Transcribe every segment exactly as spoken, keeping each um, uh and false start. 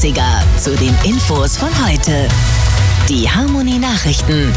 Zu den Infos von heute. Die Harmonie-Nachrichten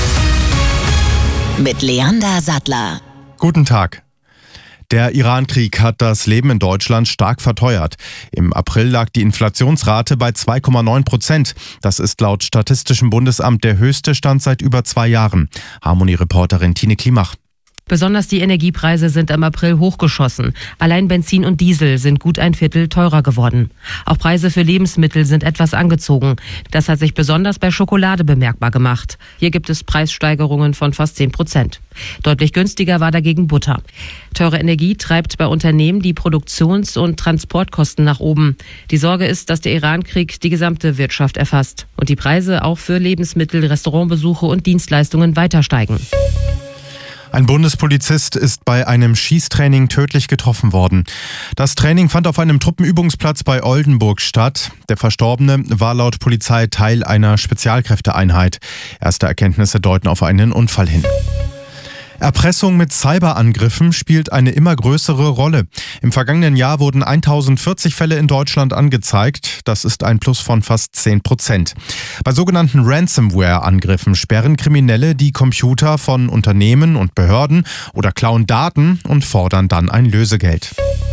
mit Leander Sattler. Guten Tag. Der Iran-Krieg hat das Leben in Deutschland stark verteuert. Im April lag die Inflationsrate bei zwei Komma neun Prozent. Das ist laut Statistischem Bundesamt der höchste Stand seit über zwei Jahren. Harmonie-Reporterin Tine Klimach. Besonders die Energiepreise sind im April hochgeschossen. Allein Benzin und Diesel sind gut ein Viertel teurer geworden. Auch Preise für Lebensmittel sind etwas angezogen. Das hat sich besonders bei Schokolade bemerkbar gemacht. Hier gibt es Preissteigerungen von fast zehn Prozent. Deutlich günstiger war dagegen Butter. Teure Energie treibt bei Unternehmen die Produktions- und Transportkosten nach oben. Die Sorge ist, dass der Iran-Krieg die gesamte Wirtschaft erfasst und die Preise auch für Lebensmittel, Restaurantbesuche und Dienstleistungen weiter steigen. Ein Bundespolizist ist bei einem Schießtraining tödlich getroffen worden. Das Training fand auf einem Truppenübungsplatz bei Oldenburg statt. Der Verstorbene war laut Polizei Teil einer Spezialkräfteeinheit. Erste Erkenntnisse deuten auf einen Unfall hin. Erpressung mit Cyberangriffen spielt eine immer größere Rolle. Im vergangenen Jahr wurden tausendvierzig Fälle in Deutschland angezeigt. Das ist ein Plus von fast zehn Prozent. Bei sogenannten Ransomware-Angriffen sperren Kriminelle die Computer von Unternehmen und Behörden oder klauen Daten und fordern dann ein Lösegeld.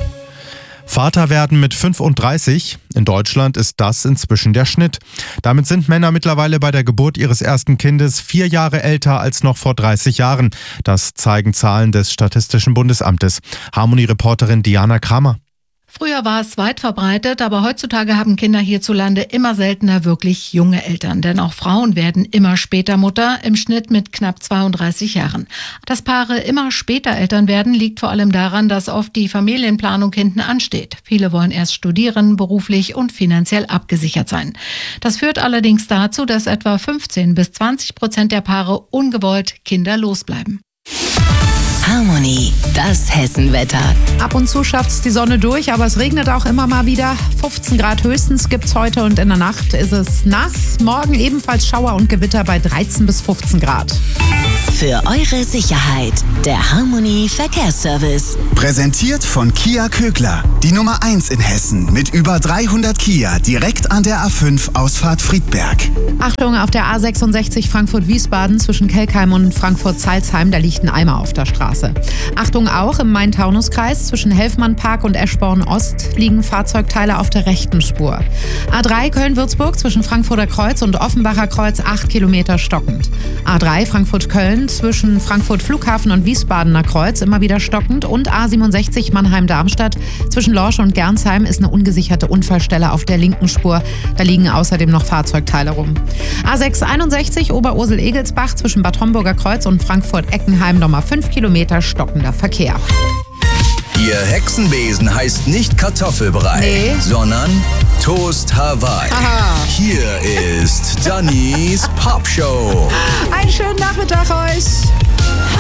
Vater werden mit fünfunddreißig. In Deutschland ist das inzwischen der Schnitt. Damit sind Männer mittlerweile bei der Geburt ihres ersten Kindes vier Jahre älter als noch vor dreißig Jahren. Das zeigen Zahlen des Statistischen Bundesamtes. Harmonie-Reporterin Diana Kramer. Früher war es weit verbreitet, aber heutzutage haben Kinder hierzulande immer seltener wirklich junge Eltern. Denn auch Frauen werden immer später Mutter, im Schnitt mit knapp zweiunddreißig Jahren. Dass Paare immer später Eltern werden, liegt vor allem daran, dass oft die Familienplanung hinten ansteht. Viele wollen erst studieren, beruflich und finanziell abgesichert sein. Das führt allerdings dazu, dass etwa fünfzehn bis zwanzig Prozent der Paare ungewollt kinderlos bleiben. Harmonie, das Hessenwetter. Ab und zu schafft es die Sonne durch, aber es regnet auch immer mal wieder. fünfzehn Grad höchstens gibt's heute und in der Nacht ist es nass. Morgen ebenfalls Schauer und Gewitter bei dreizehn bis fünfzehn Grad. Für eure Sicherheit, der Harmonie Verkehrsservice. Präsentiert von Kia Kögler, die Nummer eins in Hessen mit über dreihundert Kia direkt an der A fünf Ausfahrt Friedberg. Achtung, auf der A sechsundsechzig Frankfurt-Wiesbaden zwischen Kelkheim und Frankfurt-Salzheim, da liegt ein Eimer auf der Straße. Achtung auch, im Main-Taunus-Kreis zwischen Helfmann-Park und Eschborn-Ost liegen Fahrzeugteile auf der rechten Spur. A drei Köln-Würzburg zwischen Frankfurter Kreuz und Offenbacher Kreuz acht Kilometer stockend. A drei Frankfurt-Köln zwischen Frankfurt Flughafen und Wiesbadener Kreuz immer wieder stockend und A siebenundsechzig Mannheim-Darmstadt zwischen Lorsch und Gernsheim ist eine ungesicherte Unfallstelle auf der linken Spur. Da liegen außerdem noch Fahrzeugteile rum. A sechs einundsechzig Oberursel-Egelsbach zwischen Bad Homburger Kreuz und Frankfurt-Eckenheim nochmal fünf Kilometer stockender Verkehr. Ihr Hexenbesen heißt nicht Kartoffelbrei, nee, sondern Toast Hawaii. Aha. Hier ist Dannys Popshow. Einen schönen Nachmittag euch.